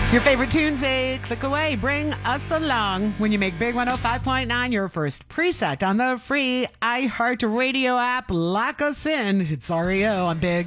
Your favorite tunes, a click away. Bring us along when you make Big 105.9 your first preset on the free iHeartRadio app. Lock us in. It's REO on Big.